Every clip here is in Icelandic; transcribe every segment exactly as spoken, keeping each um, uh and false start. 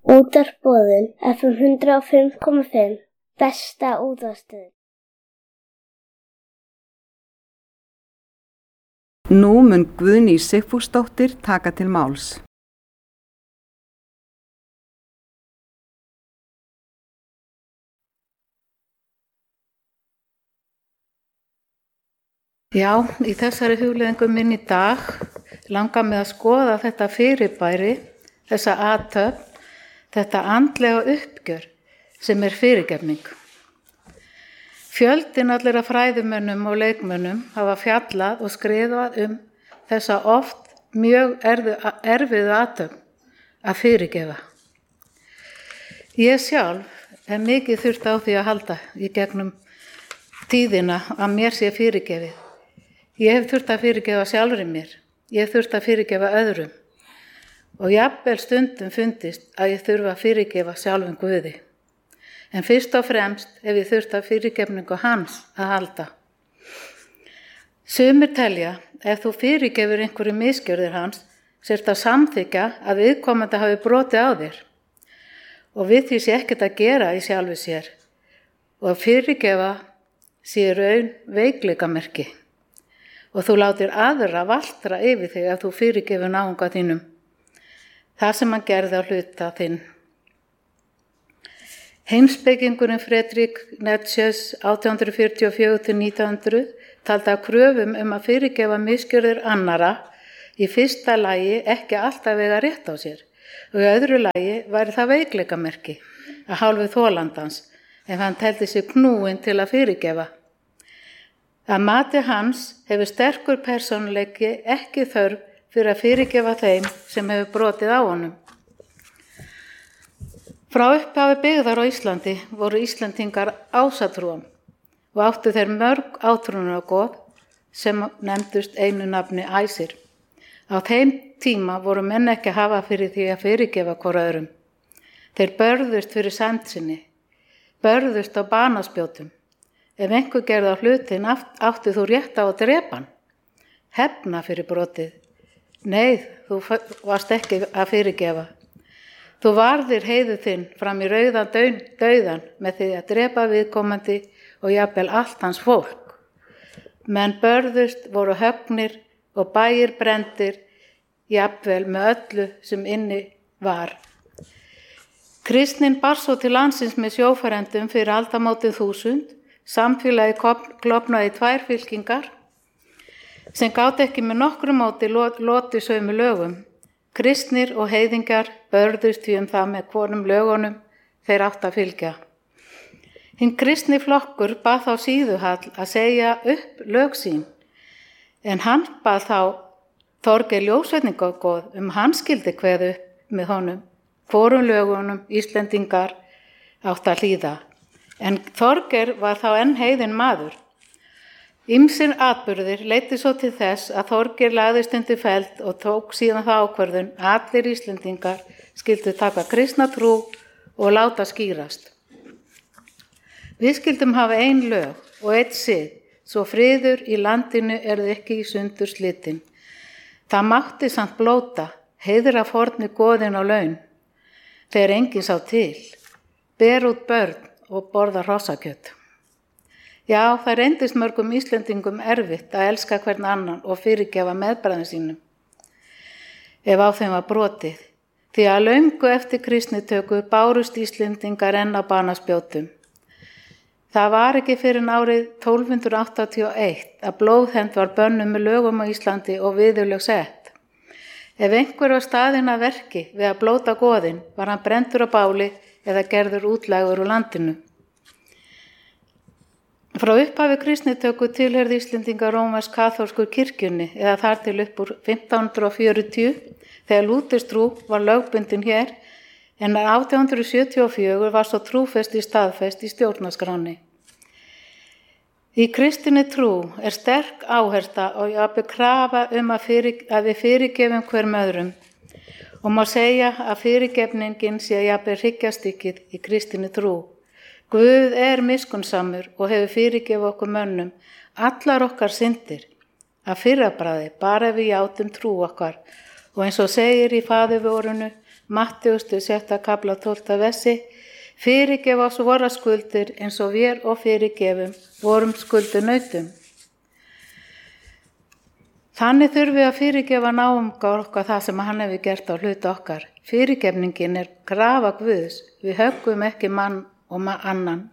Útvarp Boðun F M hundrað og fimm komma fimm Besta útvarpsstöðin. Nú mun Guðný Sigfúsdóttir taka til máls. Já, í þessari hugleiðingu minn í dag langar mig að skoða þetta fyrirbæri, þessa athöfn, þetta andlega uppgjör sem er fyrirgefning. Fjöldinn allir af fræðimönnum og leikmönnum hafa fjallað og skrifað um þessa oft mjög erfiðu athöfn að fyrirgefa. Ég sjálf hef mikið þurft á því að halda í gegnum tíðina að mér sé fyrirgefið. Ég hef þurft að fyrirgefa sjálfri mér, ég hef þurft að fyrirgefa öðrum og jafnvel stundum fundist að ég þurfa að fyrirgefa sjálfum Guði. En fyrst og fremst hef ég þurft að fyrirgefningu hans að halda. Sumir telja, ef þú fyrirgefur einhverju misgjörðir hans, sért að samþykja að viðkomandi hafi brotið á þér. Og við því sé ekkert að gera í sjálfu sér og að fyrirgefa sé raun veikleikamerki. Og þú látir aðra valtra yfir þig ef þú fyrirgefur náunga þínum. Það sem hann gerði á hluta þinn. Heimspekingurinn Friedrich Nietzsche átján hundruð fjörutíu og fjögur til nítján hundruð taldi að kröfum um að fyrirgefa misgjörðir annara í fyrsta lagi ekki alltaf eiga rétt á sér og í öðru lagi væri það veikleikamerki að hálfu þolandans ef hann teldi sig knúinn til að fyrirgefa. Að mati hans hefur sterkur persónuleiki ekki þörf fyrir að fyrirgefa þeim sem hefur brotið á honum. Frá upphafi byggðar á Íslandi voru Íslendingar ásatrúum og áttu þeir mörg átrúnaðargoð sem nefndust einu nafni æsir. Á þeim tíma voru menn ekki að hafa fyrir því að fyrirgefa hvor öðrum. Þeir börðust fyrir sæmd sinni, börðust á banaspjótum. Ef einhver gerði á hlutin átti þú rétt á að drepa hann, hefna fyrir brotið. Nei, þú varst ekki að fyrirgefa. Þú varðir heiðu þinn fram í rauðan dauðan með því að drepa viðkomandi og jafnvel allt hans fólk. Menn börðust, voru höggnir og bæir brenndir, jafnvel með öllu sem inni var. Kristnin bar svo til landsins með sjófarendum fyrir aldamótið þúsund, samfélagi klofnaði í tvær fylkingar sem gátu ekki með nokkru móti lotið sömu lögum. Kristnir og heiðingar börðust því um það með hvorum lögunum þeir átt að fylgja. Hinn kristni flokkur bað þá síðuhall að segja upp lög sín, en hann bað þá Þorgeir ljósvetningagoð um hann skildi kveðu upp með honum, hvorum lögunum Íslendingar átt að hlýða. En Þorgeir var þá enn heiðinn maður. Ýmsir atburðir leiddu svo til þess að Þorgeir lagðist undir feld og tók síðan það ákvörðun að allir Íslendingar skyldu taka kristna trú og láta skýrast. Við skyldum hafa ein lög og einn sið, svo friður í landinu er ekki í sundur slitin. Það mátti samt blóta, heiðra forni goðin á laun, þegar enginn sá til, ber út börn og borða hrossakjöt. Já, það reyndist mörgum Íslendingum erfitt að elska hvern annan og fyrirgefa meðbræðum sínum, ef á þeim var brotið, því að löngu eftir kristnitöku bárust Íslendingar enn á banaspjótum. Það var ekki fyrir árið tólf hundruð áttatíu og eitt að blóðhefnd var bönnuð með lögum á Íslandi og viðurlög sett. Ef einhver var staðinn að verki við að blóta goðin, var hann brenndur á báli eða gerður útlægur úr landinu. Frá upphafi kristnitöku tilheyrði Íslendingar rómversk-kaþólsku kirkjunni eða þar til upp úr fimmtán hundruð fjörutíu þegar lúterstrú var lögbundin hér, en átján hundruð sjötíu og fjögur var svo trúfest í staðfest í stjórnarskráni. Í kristinni trú er sterk áhersla og jafnvel krafa um að, fyrir, að við fyrirgefum hverjum öðrum og má segja að fyrirgefningin sé jafnvel hryggjarstykkið í kristinni trú. Guð er miskunnsamur og hefur fyrirgefið okkur mönnum allar okkar syndir að fyrrabragði bara ef við játum trú okkar Og eins og segir í faðirvorunu, Mattheusstu sjötta kafla tólfta versi, fyrirgef oss vora skuldir eins og við og fyrirgefum vorum skuldunautum. Þannig þurfum við að fyrirgefa náungar okkar það sem hann hefur gert á hluti okkar. Fyrirgefningin er krafa Guðs, við höggum ekki mann og annan.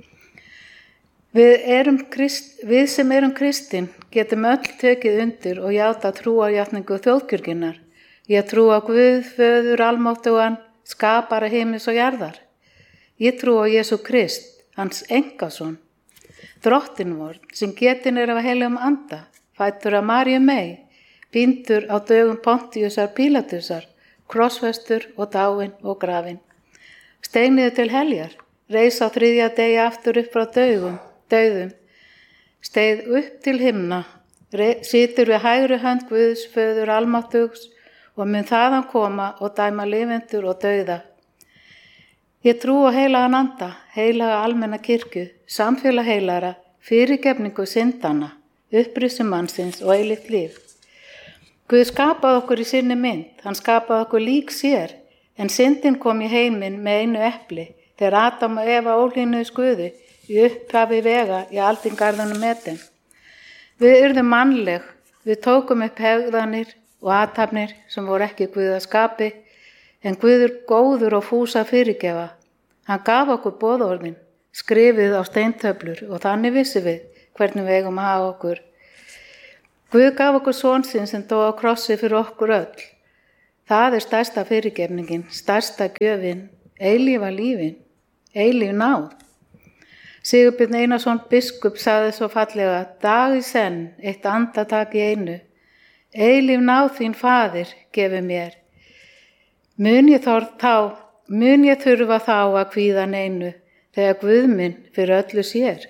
Við, erum krist, við sem erum kristin getum öll tekið undir og játa trúarjátningu þjóðkirkjunnar. Ég trúa Guð, föður almáttugan, skapara himins og jarðar. Ég trúa Jesú Krist, hans engason, drottin vor, sem getin er af heilum anda, fættur af Maríu mey, píndur á dögum Pontiusar Pílatusar, krossfestur og dáinn og grafinn. Steigniður til heljar, reis á þriðja degi aftur upp frá dögum, döðum, steig upp til himna, situr við hægri hönd Guðs, föður almáttugs, og mun þaðan koma og dæma lifendur og dauða. Ég trú á heilagan anda, heilaga almenna kirkju, samfélag heilara, fyrirgefningu syndanna, upprisi mannsins og eilíft líf. Guð skapaði okkur í sinni mynd, hann skapaði okkur lík sér, en syndin kom í heiminn með einu epli, þegar Adam og Eva ólínuðust Guði í upphafi vega í aldingarðunum Eden. Við urðum mannleg, við tókum upp hegðanir og athafnir sem voru ekki Guða skapi, en Guður góður og fúsa fyrirgefa. Hann gaf okkur boðorðin, skrifið á steintöflur og þannig vissi við hvernig við eigum að hafa okkur. Guð gaf okkur son sinn sem dó á krossi fyrir okkur öll. Það er stærsta fyrirgefningin, stærsta gjöfin, eilífa lífin, eilíf náð. Sigurbjörn Einarsson biskup sagði svo fallega, dag í senn, eitt andatak í einu, eilíf náð þín faðir gefi mér. Mun ég, þá, mun ég þurfa þá að kvíða neinu þegar Guð minn fyrir öllu sér.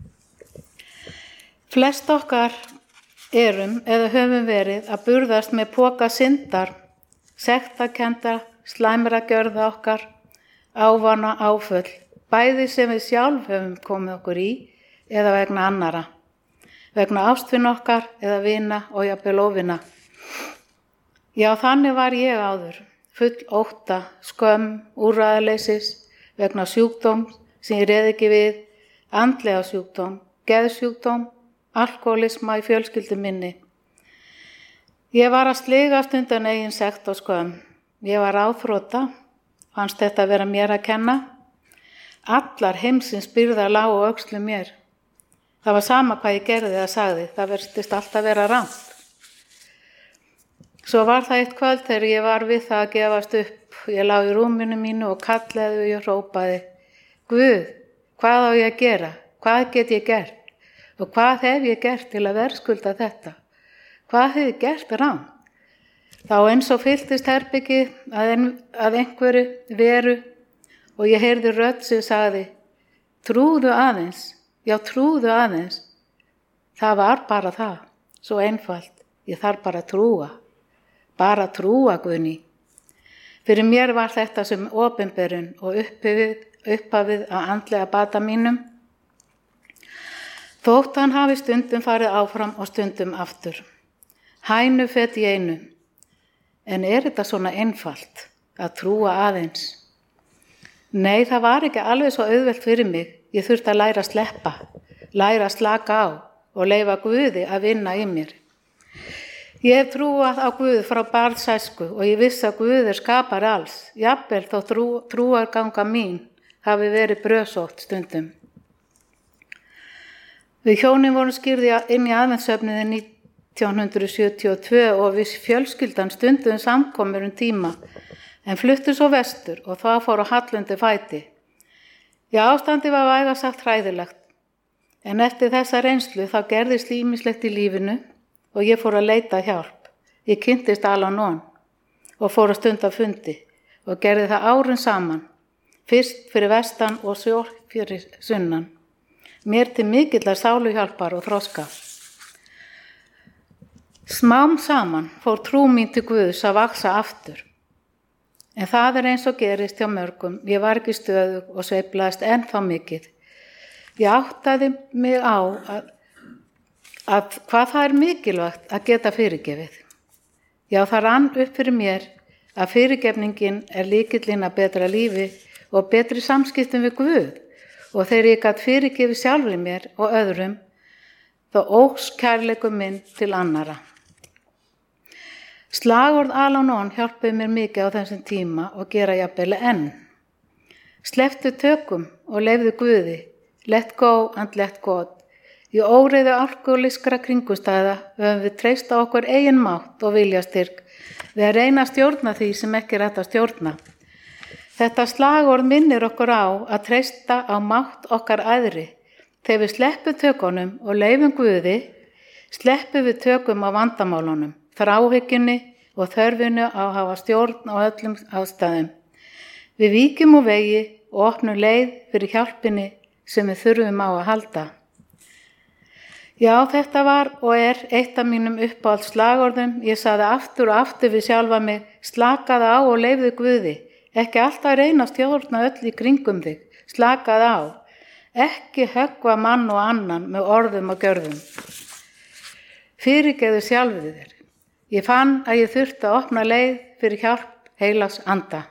Flest okkar erum eða höfum verið að burðast með poka syndar, sektarkennda, slæmra gjörða okkar, ávana áföll, bæði sem við sjálf höfum komið okkur í eða vegna annara, vegna ástvinn okkar eða vina og jafnvel óvina. Já, þannig var ég áður, full ótta, skömm, úrræðaleysis, vegna sjúkdóm sem ég reð ekki við, andlega sjúkdóm, geðsjúkdóm, alkoholisma í fjölskyldu minni. Ég var að sligast undan eigin sekt og skömm. Ég var áþrota, fannst þetta vera mér að kenna. Allar heimsins byrðar lágu á öxlum mér. Það var sama hvað ég gerði eða sagði, það virtist alltaf vera rangt. Svo var það eitt kvöld þegar ég var við það að gefast upp. Ég lá í rúminu mínu og kallaði og ég hrópaði, Guð, hvað á ég að gera? Hvað get ég gert? Og hvað hef ég gert til að verðskulda þetta? Hvað hef ég gert rangt? Þá eins og fylltist herbyggið að, ein, að einhverju veru og ég heyrði rödd sem sagði, trúðu aðeins, já trúðu aðeins. Það var bara það, svo einfalt, ég þarf bara að trúa, bara að trúa Guðni. Fyrir mér var þetta sem opinberun og upphafið, upphafið að andlega bata mínum. Þótt hann hafi stundum farið áfram og stundum aftur. Hænu fett í einu. En er þetta svona einfalt að trúa aðeins? Nei, það var ekki alveg svo auðvelt fyrir mig. Ég þurfti að læra að sleppa, læra að slaka á og leyfa Guði að vinna í mér. Ég hef trúað á Guð frá barnsæsku og ég vissi að Guð er skapari alls. Jafnvel þó trú, trúarganga mín hafi verið bröðsótt stundum. Við hjónin vorum skýrði inn í aðventssöfnuði nítján hundruð sjötíu og tvö og við fjölskyldan stundum samkomur um tíma, en fluttu svo vestur og þá fór á hallundi fæti. Já, ástandi var væga sagt hræðilegt, en eftir þessa reynslu þá gerðist ýmislegt í lífinu og ég fór að leita hjálp. Ég kynntist Al-Anon og fór að stunda fundi og gerði það árum saman, fyrst fyrir vestan og svo fyrir sunnan. Mér til mikillar sáluhjálpar og þroska. Smám saman fór trú mín til Guðs að vaksa aftur. En það er eins og gerist hjá mörgum. Ég var ekki stöðug og sveiflaðist ennþá mikið. Ég áttaði mig á að, að hvað það er mikilvægt að geta fyrirgefið. Já, það rann upp fyrir mér að fyrirgefningin er lykillinn að betra lífi og betri samskiptum við Guð og þegar ég gat fyrirgefi sjálfri mér og öðrum, þá óx kærleikur minn til annara. Slagorð Al-Anon hjálpaði mér mikið á þessum tíma og gera jafnvel enn. Slepptu tökum og leyfðu Guði, let go and let God. Í óreiðu alkohólískra kringumstæða höfum við treyst á okkur eigin mátt og viljastyrk við að reyna að stjórna því sem ekki er hægt að stjórna. Þetta slagorð minnir okkur á að treysta á mátt okkar æðri. Þegar við sleppum tökunum og leyfum Guði, sleppum við tökum á vandamálunum, þráhyggjunni og þörfinu á að hafa stjórn á öllum ástæðum. Við víkjum úr vegi og opnum leið fyrir hjálpinni sem við þurfum á að halda. Já, þetta var og er eitt af mínum uppáhalds slagorðum. Ég sagði aftur og aftur við sjálfa mig, slakaðu á og leyfðu Guði. Ekki alltaf reyna að stjórna öll í kringum þig, slakaðu á. Ekki höggva mann og annan með orðum og gjörðum. Fyrirgefðu sjálfið þér. Ég fann að ég þurfti að opna leið fyrir hjálp heilags anda.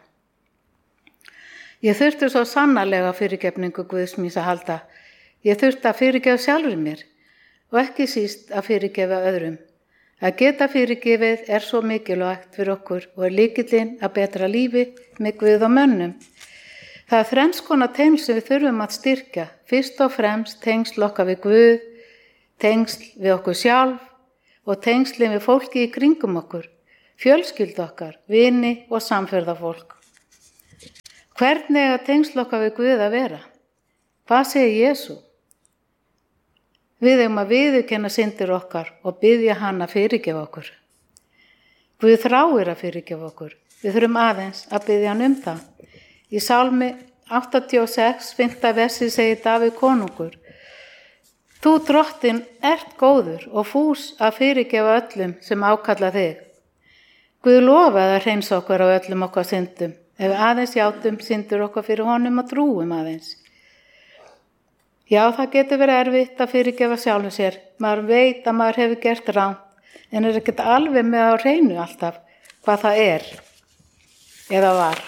Ég þurfti svo sannarlega fyrirgefningu Guðs míns að halda. Ég þurfti að fyrirgefa sjálfur mér og ekki síst að fyrirgefa öðrum. Að geta fyrirgefið er svo mikilvægt fyrir okkur og er lykillinn að betra lífi með Guð og mönnum. Það er þrenns konar tengsl sem við þurfum að styrkja. Fyrst og fremst tengsl okkar við Guð, tengsl við okkur sjálf og tengslin við fólki í kringum okkur, fjölskyldu okkar, vini og samferðafólk. Hvernig er tengsl okkar við Guð að vera? Hvað segir Jesú? Við eigum að viðurkenna syndir okkar og biðja hann að fyrirgefa okkur. Guð þráir að fyrirgefa okkur. Við þurfum aðeins að biðja hann um það. Í Sálmi áttatíu og sex, fimmta versi segir Davíð konungur: Þú drottinn ert góður og fús að fyrirgefa öllum sem ákalla þig. Guð lofaði að hreinsa okkur á öllum okkar syndum, ef við aðeins játum syndir okkar fyrir honum og trúum aðeins. Já, það getur verið erfitt að fyrirgefa sjálfum sér. Maður veit að maður hefur gert rangt, en er ekkert alveg með á hreinu alltaf hvað það er eða var.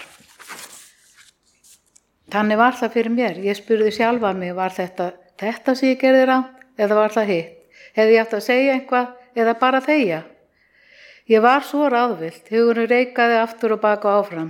Þannig var það fyrir mér. Ég spurði sjálfa mig, var þetta þetta sem ég gerði rangt eða var það hitt? Hefði ég átt að segja eitthvað eða bara þegja? Ég var svo ráðvillt, hugurinn reikaði aftur og baka áfram.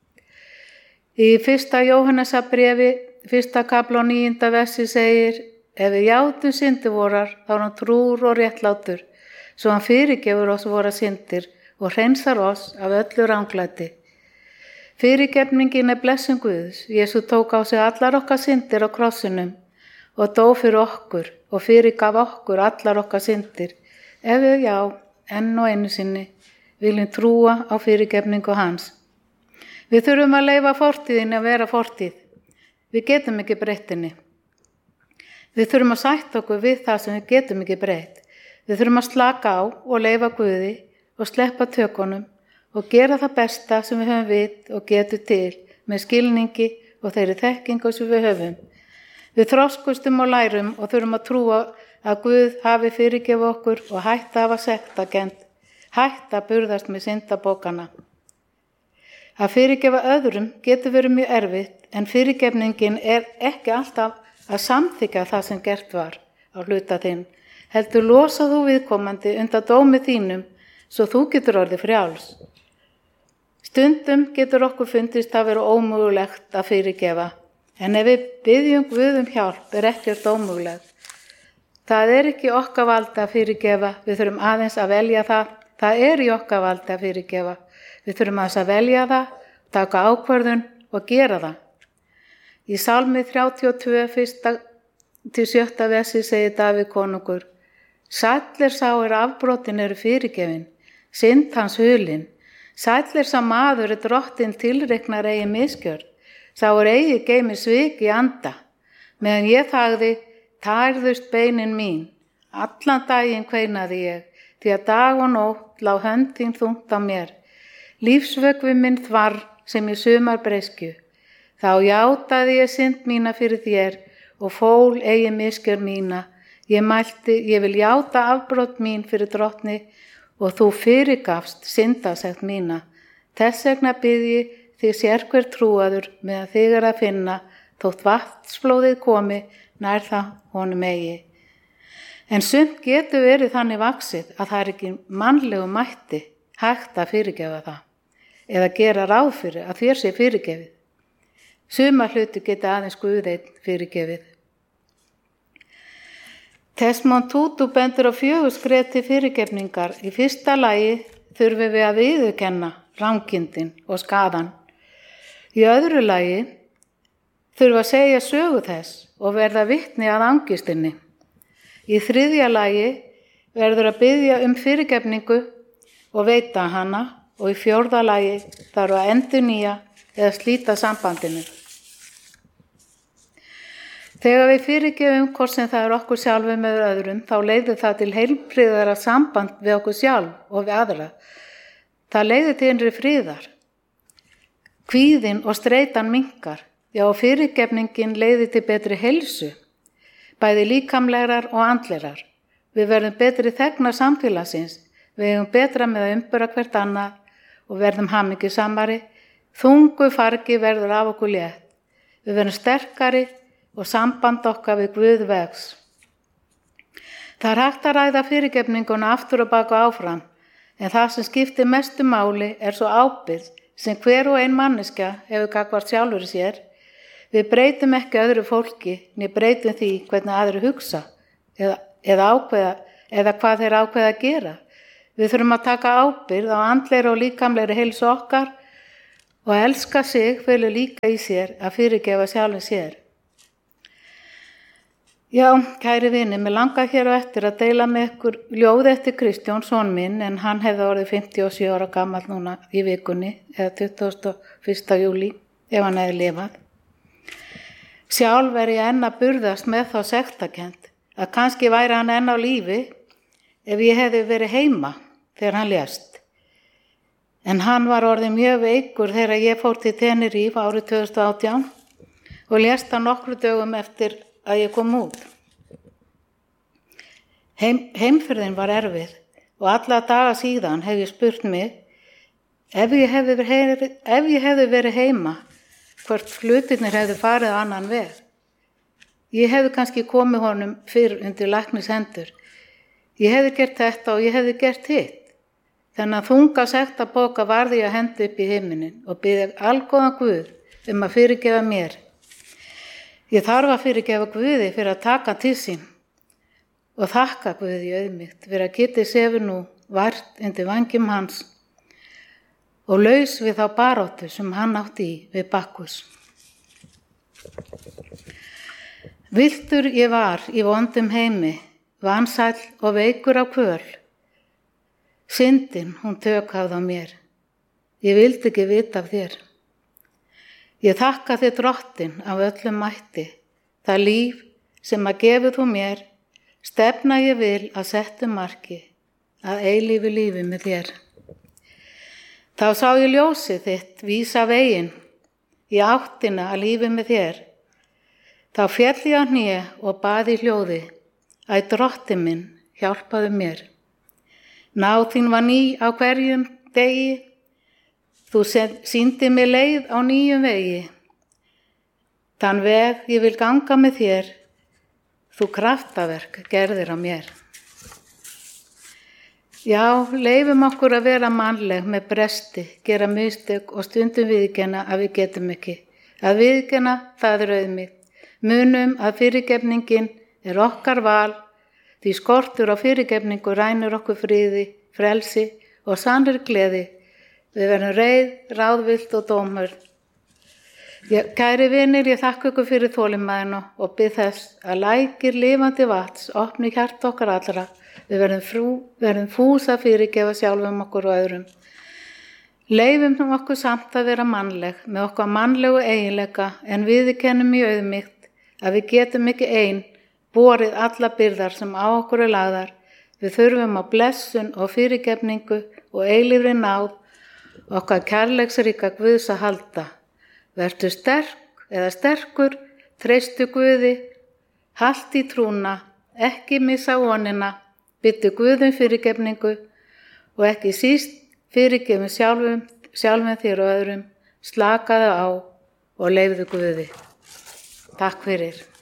Í fyrsta Jóhannesarbréfi, fyrsta kafla og níunda versi segir: Ef við játum syndir vorar, þá er hann trúr og réttlátur, svo hann fyrirgefur oss vorar syndir og hreinsar oss af öllu ranglæti. Fyrirgefningin er blessun Guðs. Jesú tók á sig allar okkar syndir á krossinum og dó fyrir okkur og fyrirgaf okkur allar okkar syndir. Ef við já, enn og einu sinni, viljum trúa á fyrirgefningu hans. Við þurfum að leyfa fortíðinni að vera fortíð. Við getum ekki breytt henni. Við þurfum að sætta okkur við það sem við getum ekki breytt. Við þurfum að slaka á og leyfa Guði og sleppa tökunum og gera það besta sem við höfum vit og getum til með skilningi og þeirri þekkingu sem við höfum. Við þroskustum og lærum og þurfum að trúa að Guð hafi fyrirgefið okkur og hætta að hafa sektarkennd, hætta að burðast með syndabókana. Að fyrirgefa öðrum getur verið mjög erfitt, en fyrirgefningin er ekki alltaf að samþykja það sem gert var á hluta þinn. Heldur losa þú viðkomandi undan dómi þínum svo þú getur orðið frjáls. Stundum getur okkur fundist að vera ómögulegt að fyrirgefa, en ef við biðjum Guð um hjálp er ekkert ómögulegt. Það er ekki okkar valdi að fyrirgefa, við þurfum aðeins að velja það. Það er í okkar valdi að fyrirgefa. Við þurfum aðeins að velja það, taka ákvörðun og gera það. Í Sálmi þrjátíu og tvö, fyrsta til sjötta versi segir Davíð konungur: Sæll er sá er afbrotin eru fyrirgefin, synd hans hulin. Sæll er sá maður er drottin tilreiknar eigi misgjörð, sá er eigi geimi svik í anda. Meðan ég þagði, tærðust beinin mín. Allan daginn kveinaði ég, því að dag og nótt lá hönd þín þungt á mér. Lífsvökvi minn þvarr sem í sumar breyskju. Þá játaði ég synd mína fyrir þér og fól eigi misgjörð mína. Ég mælti, ég vil játa afbrot mín fyrir drottni og þú fyrirgafst syndasekt mína. Þess vegna bið ég þig sérhver trúaður meðan þig er að finna, þótt vatnsflóðið komi nær það honum eigi. En sumt getur verið þannig vaxið að það er ekki mannlegu mætti hægt að fyrirgefa það, eða gera ráð fyrir að þér sé fyrirgefið. Suma hluti geta aðeins Guð einn fyrirgefið. Desmond Tutu bendur á fjögur skref til fyrirgefningar. Í fyrsta lagi þurfum við að viðurkenna rangindin og skaðan. Í öðru lagi þurfum við að segja sögu þess og verða vitni að angistinni. Í þriðja lagi verður að biðja um fyrirgefningu og veita hana, og í fjórða lagi þarf að endurnýja eða slíta sambandinu. Þegar við fyrirgefum hvort sem það er okkur sjálfum eða öðrum, þá leiðir það til heilbrigðara samband við okkur sjálf og við aðra. Það leiðir til innri friðar. Kvíðin og streitan minnkar, já, fyrirgefningin leiðir til betri heilsu, bæði líkamlegar og andlegar. Við verðum betri þegnar samfélagsins, við eigum betra með að umbura hvert annað og verðum hamingjusamari. Þungu fargi verður af okkur létt. Við verðum sterkari og samband okkar við Guð vex. Það er hægt að ræða fyrirgefninguna aftur og baka áfram, en það sem skiptir mestu máli er svo ábyrgð sem hver og ein manneskja hefur gagnvart sjálfur sér. Við breytum ekki öðru fólki, né breytum því hvernig aðrir hugsa eða, eða, ákveða, eða hvað þeir ákveða að gera. Við þurfum að taka ábyrgð á andlegri og líkamlegri heilsu okkar, og að elska sig felur líka í sér að fyrirgefa sjálfum sér. Já, kæri vinir, mig langar hér á eftir að deila með ykkur ljóð eftir Kristján, son minn, en hann hefði orðið fimmtíu og sjö ára gamall núna í vikunni, eða tuttugasta og fyrsta júlí, ef hann hefði lifað. Sjálf er ég enn að burðast með þá sektarkennd, að kannski væri hann enn á lífi ef ég hefði verið heima þegar hann lést. En hann var orðið mjög veikur þegar ég fór til Tenerife árið tvö þúsund og átján og lést hann nokkru dögum eftir að ég kom út. Heim, heimferðin var erfið og alla daga síðan hef ég spurt mig ef ég hefði verið, ef ég hefði verið heima, hvort hlutirnir hefði farið á annan veg. Ég hefði kannski komið honum fyrr undir læknis hendur. Ég hefði gert þetta og ég hefði gert hitt. Þannig að þunga sektarpoka varði ég að henda upp í himinin og biðja algóðan Guð um að fyrirgefa mér. Ég þarf að fyrirgefa Guði fyrir að taka til sín og þakka Guði auðmýkt fyrir að geti sefur nú vært undir vængjum hans og laus við þá baráttu sem hann átti í við Bakkus. Villtur ég var í vondum heimi, vansæll og veikur á kvöl. Syndin hún tök hafði á mér. Ég vildi ekki vita af þér. Ég þakka þér drottin af öllum mætti. Það líf sem að gefið þú mér, stefna ég vil að settu marki, að eilífu lífi með þér. Þá sá ég ljósið þitt vísa veginn, í áttina að lífi með þér. Þá féll ég á hné og baði hljóði, æ drottin minn, hjálpaðu mér. Náð þín var ný á hverjum degi, þú sýndi mig leið á nýjum vegi. Þann veg ég vil ganga með þér, þú kraftaverk gerðir á mér. Já, leifum okkur að vera mannleg með bresti, gera mistök og stundum viðurkenna að við getum ekki. Að viðurkenna það er auðmýkt. Munum að fyrirgefningin er okkar val, því skortur á fyrirgefningu rænir okkur friði, frelsi og sannri gleði. Við verðum reið, ráðvillt og dómur. Ég, kæri vinir, ég þakka ykkur fyrir þolinmæðina og bið þess að lækir lifandi vatns opni hjart okkar allra. Við verðum, frú, verðum fús að fyrirgefa sjálfum okkur og öðrum. Leifum nú okkur samt að vera mannleg með okkar mannlegu eiginleika en viðurkennum í auðmýkt að við getum ekki ein borið alla byrðar sem á okkur er lagðar. Við þurfum á blessun og fyrirgefningu og eilífri náð okkar kærleiksríka Guðs að halda. Vertu sterk eða sterkur, treystu Guði, halt í trúna, ekki missa vonina, byttu Guðum fyrirgefningu og ekki síst fyrirgefum sjálfum, sjálfum þér og öðrum, slakaðu á og leyfðu Guði. Takk fyrir.